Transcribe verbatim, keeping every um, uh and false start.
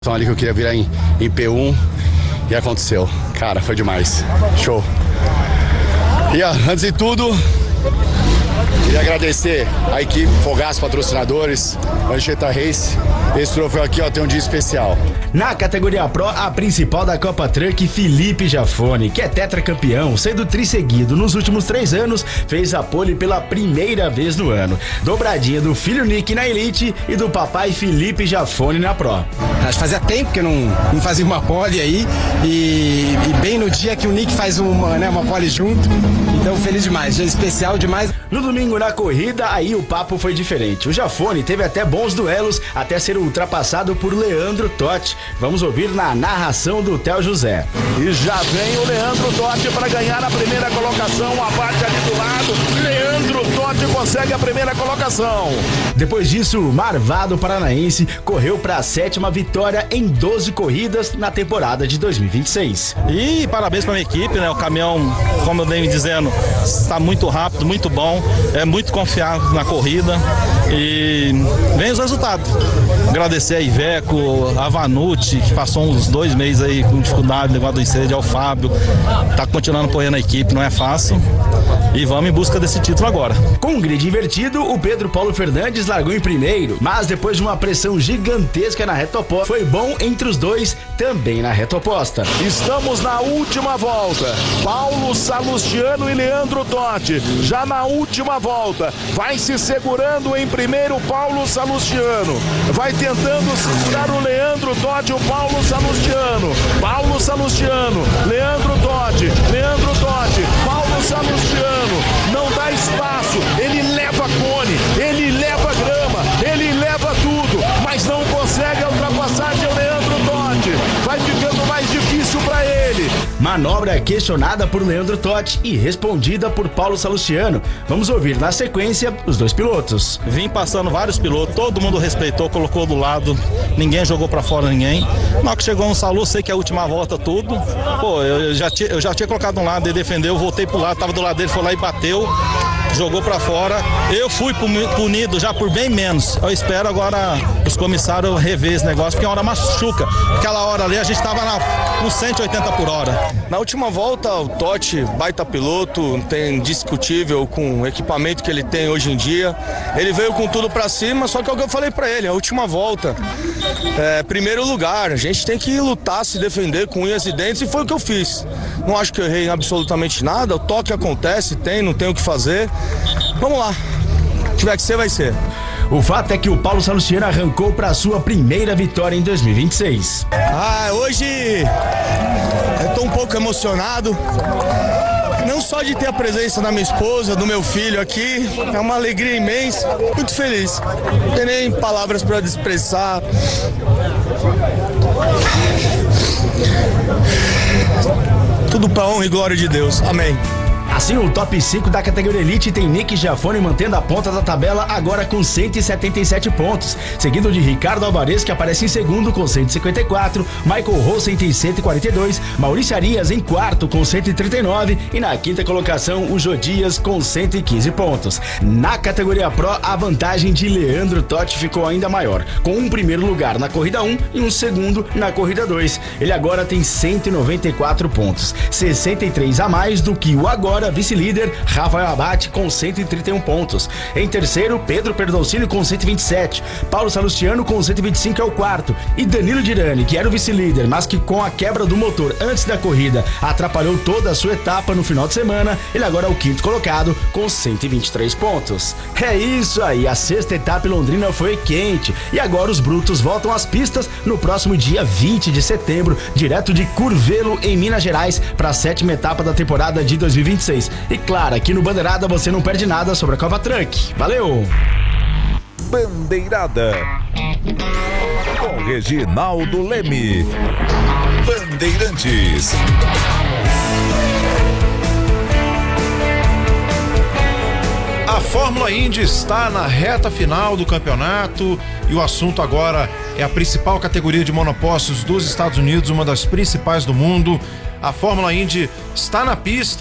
Então ali que eu queria virar em, em P um e aconteceu. Cara, foi demais. Show. E ó, antes de tudo, queria agradecer a equipe, Fogaça, patrocinadores, Anchieta Race. Esse troféu aqui, ó, tem um dia especial. Na categoria Pro, a principal da Copa Truck, Felipe Jafone, que é tetracampeão, sendo trisseguido nos últimos três anos, fez a pole pela primeira vez no ano. Dobradinha do filho Nick na Elite e do papai Felipe Jafone na Pro. Acho que fazia tempo que eu não, não fazia uma pole aí, e, e bem no dia que o Nick faz uma, né, uma pole junto, então feliz demais, dia especial demais. No domingo na corrida, aí o papo foi diferente. O Jafone teve até bons duelos, até ser ultrapassado por Leandro Totti. Vamos ouvir na narração do Theo José. E já vem o Leandro Totti para ganhar a primeira colocação, abate ali do lado. Leandro Totti consegue a primeira colocação. Depois disso, o Marvado Paranaense correu para a sétima vitória em doze corridas na temporada de dois mil e vinte e seis. E parabéns para a minha equipe, né? O caminhão, como eu venho dizendo, está muito rápido, muito bom, é muito confiável na corrida e vem os resultados. Agradecer a Iveco, a Vanucci, que passou uns dois meses aí com dificuldade, negócio do incêndio, ao Fábio, tá continuando apoiando a equipe, não é fácil. E vamos em busca desse título agora. Com um grid invertido, o Pedro Paulo Fernandes largou em primeiro, mas depois de uma pressão gigantesca na reta oposta, foi bom entre os dois também na reta oposta. Estamos na última volta. Paulo Salustiano e Leandro Totti. Já na última volta. Vai se segurando em primeiro Paulo Salustiano. Vai tentando segurar o Leandro Totti, o Paulo Salustiano. Paulo Salustiano, Leandro Totti, Leandro Totti, Paulo Salustiano. Não dá espaço, ele leva cone, ele leva grama, ele leva tudo, mas não consegue a ultrapassagem ao Leandro Totti. Vai ficando mais difícil para ele. Manobra questionada por Leandro Totti e respondida por Paulo Salustiano. Vamos ouvir na sequência os dois pilotos. Vim passando vários pilotos, todo mundo respeitou, colocou do lado, ninguém jogou pra fora ninguém. Na hora que chegou um Salu, sei que é a última volta tudo. Pô, eu já tinha, eu já tinha colocado um lado, ele defendeu, voltei pro lado, tava do lado dele, foi lá e bateu, jogou pra fora. Eu fui punido já por bem menos. Eu espero agora os comissários rever esse negócio, porque a hora machuca. Aquela hora ali a gente tava na, nos cento e oitenta por hora. Na última volta, o Totti, baita piloto, tem indiscutível com o equipamento que ele tem hoje em dia. Ele veio com tudo pra cima, só que é o que eu falei pra ele, a última volta, é, primeiro lugar, a gente tem que lutar, se defender com unhas e dentes, e foi o que eu fiz. Não acho que eu errei em absolutamente nada, o toque acontece, tem, não tem o que fazer. Vamos lá, se tiver que ser, vai ser. O fato é que o Paulo Salustiano arrancou para sua primeira vitória em dois mil e vinte e seis. Ah, hoje eu tô um pouco emocionado. Não só de ter a presença da minha esposa, do meu filho aqui, é uma alegria imensa, muito feliz. Não tem nem palavras para expressar. Tudo para honra e glória de Deus. Amém. Assim, o top cinco da categoria Elite tem Nick Jafone mantendo a ponta da tabela agora com cento e setenta e sete pontos, seguido de Ricardo Alvarez, que aparece em segundo com cento e cinquenta e quatro, Michael Rosen tem cento e quarenta e dois, Maurício Arias em quarto com cento e trinta e nove e na quinta colocação o Jodias com cento e quinze pontos. Na categoria Pro, a vantagem de Leandro Totti ficou ainda maior, com um primeiro lugar na corrida um e um segundo na corrida dois. Ele agora tem cento e noventa e quatro pontos, sessenta e três a mais do que o agora vice-líder Rafael Abate com cento e trinta e um pontos. Em terceiro, Pedro Perdoncini com cento e vinte e sete, Paulo Salustiano com cento e vinte e cinco é o quarto, e Danilo Dirani, que era o vice-líder, mas que com a quebra do motor antes da corrida atrapalhou toda a sua etapa no final de semana, ele agora é o quinto colocado com cento e vinte e três pontos. É isso aí, a sexta etapa em Londrina foi quente, e agora os brutos voltam às pistas no próximo dia vinte de setembro, direto de Curvelo, em Minas Gerais, para a sétima etapa da temporada de dois mil e vinte e seis. E claro, aqui no Bandeirada você não perde nada sobre a Copa Truck. Valeu! Bandeirada com Reginaldo Leme. Bandeirantes. A Fórmula Indy está na reta final do campeonato e o assunto agora é a principal categoria de monopostos dos Estados Unidos, uma das principais do mundo. A Fórmula Indy está na pista.